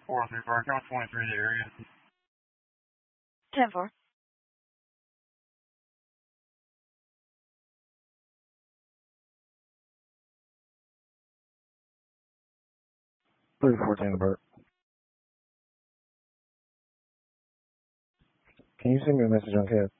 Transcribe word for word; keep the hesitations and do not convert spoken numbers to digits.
four oh three Park, North twenty-three the area. ten four. three fourteen Bert. Can you send me a message on C A D?